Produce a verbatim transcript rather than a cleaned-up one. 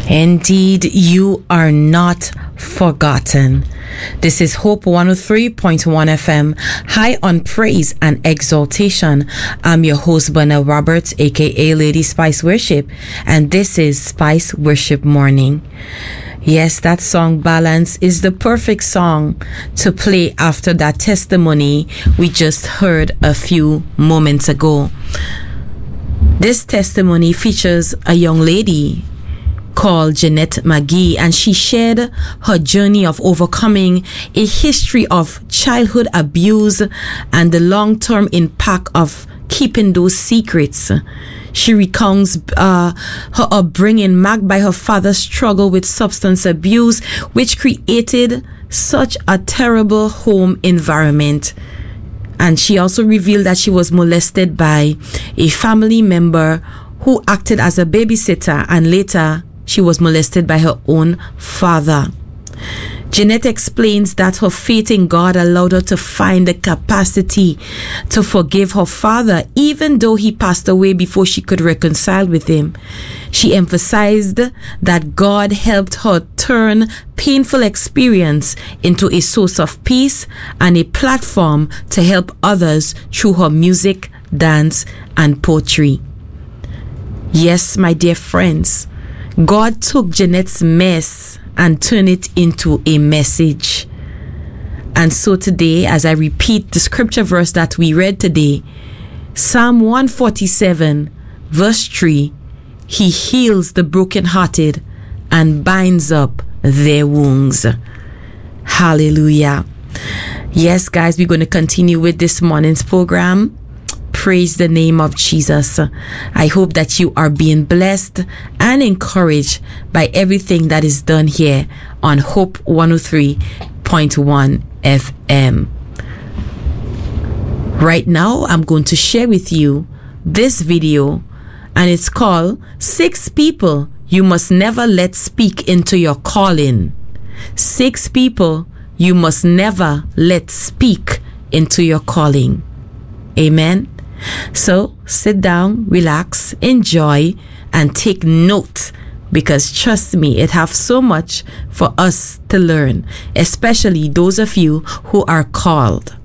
Indeed, you are not forgotten. This is Hope one oh three point one F M, high on praise and exaltation. I'm your host, Bernard Roberts, aka Lady Spice Worship, and this is Spice Worship Morning. Yes, that song Balance is the perfect song to play after that testimony we just heard a few moments ago. This testimony features a young lady called Jeanette McGee, and she shared her journey of overcoming a history of childhood abuse and the long-term impact of keeping those secrets. She recounts uh, her upbringing marked by her father's struggle with substance abuse, which created such a terrible home environment. And she also revealed that she was molested by a family member who acted as a babysitter, and later she was molested by her own father. Jeanette explains that her faith in God allowed her to find the capacity to forgive her father, even though he passed away before she could reconcile with him. She emphasized that God helped her turn painful experience into a source of peace and a platform to help others through her music, dance, and poetry. Yes, my dear friends, God took Jeanette's mess and turned it into a message. And so today, as I repeat the scripture verse that we read today, Psalm one forty-seven, verse three, He heals the brokenhearted and binds up their wounds. Hallelujah. Yes, guys, we're going to continue with this morning's program. Praise the name of Jesus. I hope that you are being blessed and encouraged by everything that is done here on Hope one oh three point one F M. Right now, I'm going to share with you this video, and it's called Six People You Must Never Let Speak Into Your Calling. Six People You Must Never Let Speak Into Your Calling. Amen. So sit down, relax, enjoy, and take note, because trust me, it has so much for us to learn, especially those of you who are called.